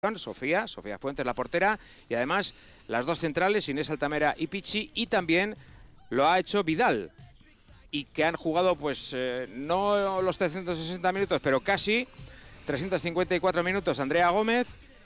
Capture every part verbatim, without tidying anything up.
Sofía, Sofía Fuentes, la portera, y además las dos centrales, Inés Altamera y Pichi, y también lo ha hecho Vidal, y que han jugado pues eh, no los trescientos sesenta minutos, pero casi trescientos cincuenta y cuatro minutos Andrea Gómez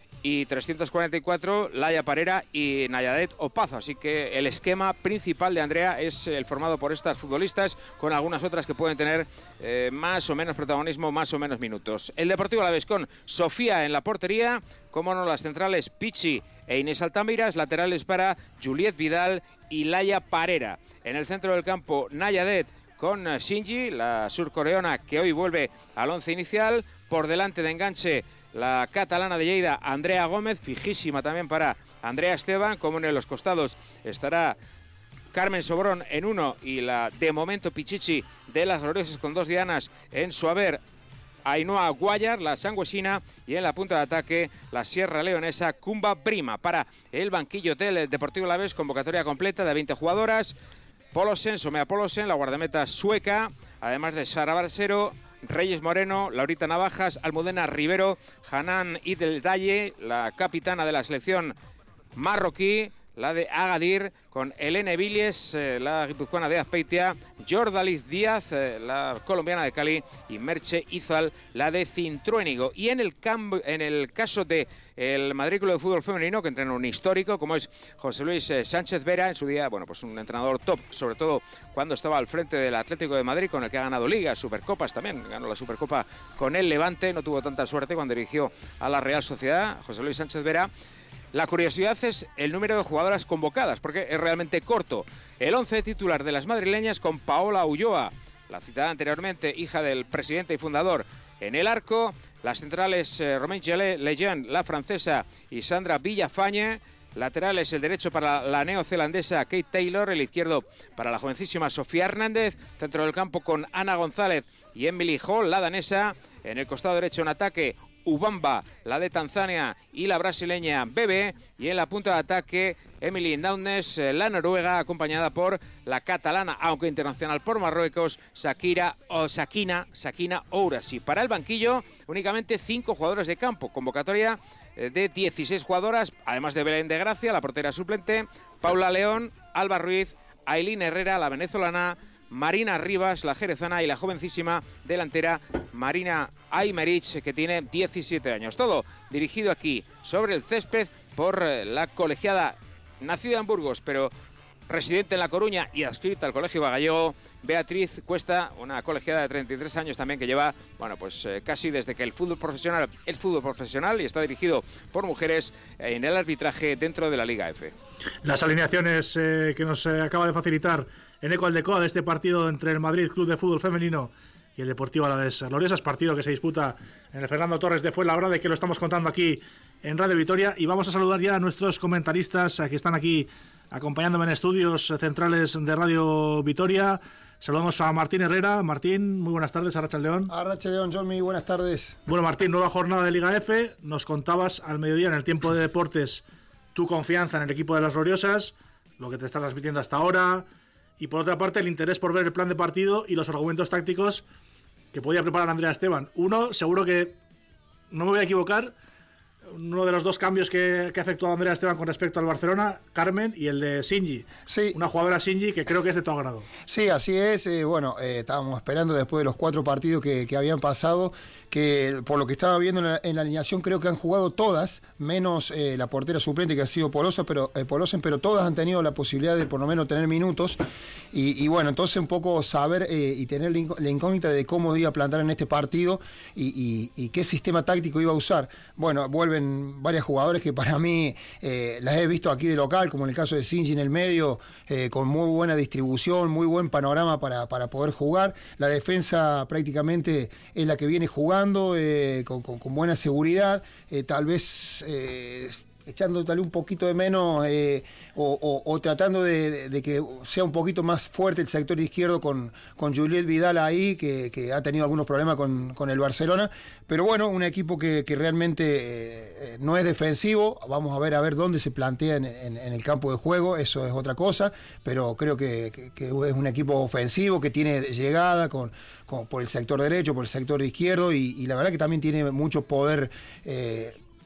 y trescientos cuarenta y cuatro Laia Parera y Nayadet Opazo. Así que el esquema principal de Andrea es el formado por estas futbolistas, con algunas otras que pueden tener eh, más o menos protagonismo, más o menos minutos. El Deportivo Alavés con Sofía en la portería, como no, las centrales Pichi e Inés Altamira, laterales para Juliet Vidal y Laia Parera. En el centro del campo, Nayadet con Shinji, la surcoreana que hoy vuelve al once inicial. Por delante de enganche, la catalana de Lleida, Andrea Gómez, fijísima también para Andrea Esteban. Como en los costados estará Carmen Sobrón en uno y la de momento Pichichi de las Gloriosas con dos dianas en su haber, Ainhoa Guayar, la sangüesina, y en la punta de ataque la Sierra Leonesa, Kumba Prima. Para el banquillo del Deportivo Alavés, convocatoria completa de veinte jugadoras: Polosen, Somea Polosen, la guardameta sueca, además de Sara Barsero, Reyes Moreno, Laurita Navajas, Almudena Rivero, Hanan Ideldaye, la capitana de la selección marroquí, la de Agadir, con Elene Villes, eh, la guipuzcoana de Azpeitia, Jordaliz Díaz, eh, la colombiana de Cali, y Merche Izal, la de Cintruénigo. Y en el, en el caso de el Madrid Club de Fútbol Femenino, que entrena un histórico como es José Luis eh, Sánchez Vera, en su día, bueno, pues un entrenador top, sobre todo cuando estaba al frente del Atlético de Madrid, con el que ha ganado Ligas, Supercopas también, ganó la Supercopa con el Levante, no tuvo tanta suerte cuando dirigió a la Real Sociedad, José Luis Sánchez Vera. La curiosidad es el número de jugadoras convocadas, porque es realmente corto. El once titular de las madrileñas, con Paola Ulloa, la citada anteriormente, hija del presidente y fundador, en el arco. Las centrales, eh, Romain Lejeune, la francesa, y Sandra Villafañe. Laterales, el derecho para la neozelandesa Kate Taylor, el izquierdo para la jovencísima Sofía Hernández. Centro del campo con Ana González y Emily Hall, la danesa. En el costado derecho en ataque, Ubamba, la de Tanzania, y la brasileña Bebe. Y en la punta de ataque, Emily Naunes, la noruega, acompañada por la catalana, aunque internacional por Marruecos, Shakira o Sakina, Sakina Ourasi. Para el banquillo, únicamente cinco jugadores de campo. Convocatoria de dieciséis jugadoras, además de Belén de Gracia, la portera suplente, Paula León, Alba Ruiz, Ailín Herrera, la venezolana, Marina Rivas, la jerezana, y la jovencísima delantera Marina Aymerich, que tiene diecisiete años. Todo dirigido aquí sobre el césped por la colegiada nacida en Burgos, pero residente en La Coruña y adscrita al Colegio Gallego, Beatriz Cuesta, una colegiada de treinta y tres años también, que lleva, bueno, pues eh, casi desde que el fútbol profesional es fútbol profesional y está dirigido por mujeres en el arbitraje dentro de la Liga F. Las alineaciones eh, que nos eh, acaba de facilitar Eneco Aldecoa de este partido entre el Madrid Club de Fútbol Femenino y el Deportivo Alavés Gloriosas, partido que se disputa en el Fernando Torres de Fuenlabrada, que lo estamos contando aquí en Radio Vitoria. Y vamos a saludar ya a nuestros comentaristas que están aquí acompañándome en estudios centrales de Radio Vitoria. Saludamos a Martín Herrera. Martín, muy buenas tardes. Arratsaldeon. Arratsaldeon, John, muy buenas tardes. Bueno, Martín, nueva jornada de Liga F. Nos contabas al mediodía en el tiempo de deportes tu confianza en el equipo de las Gloriosas, lo que te está transmitiendo hasta ahora, y por otra parte el interés por ver el plan de partido y los argumentos tácticos que podía preparar Andrea Esteban. Uno, seguro que no me voy a equivocar, uno de los dos cambios que, que ha efectuado Andrea Esteban con respecto al Barcelona, Carmen, y el de Shinji. Sí. Una jugadora Shinji que creo que es de tu agrado. Sí, así es. Eh, bueno, eh, estábamos esperando después de los cuatro partidos que, que habían pasado, que por lo que estaba viendo en la, en la alineación, creo que han jugado todas, menos eh, la portera suplente que ha sido Polosa, pero, eh, Polosen, pero todas han tenido la posibilidad de por lo menos tener minutos. Y, y bueno, entonces un poco saber eh, y tener la incógnita de cómo iba a plantar en este partido y, y, y qué sistema táctico iba a usar. Bueno, vuelven varias jugadores que para mí eh, las he visto aquí de local, como en el caso de Shinji en el medio, eh, con muy buena distribución, muy buen panorama para, para poder jugar. La defensa prácticamente es la que viene jugando, eh, con, con, con buena seguridad, eh, tal vez eh, echando tal vez un poquito de menos eh, o, o, o tratando de, de, de que sea un poquito más fuerte el sector izquierdo con, con Juliet Vidal ahí, que, que ha tenido algunos problemas con, con el Barcelona, pero bueno, un equipo que, que realmente eh, no es defensivo. Vamos a ver a ver dónde se plantea en, en, en el campo de juego, eso es otra cosa, pero creo que, que, que es un equipo ofensivo que tiene llegada con, con, por el sector derecho, por el sector izquierdo, y, y la verdad que también tiene mucho poder eh,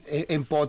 en, en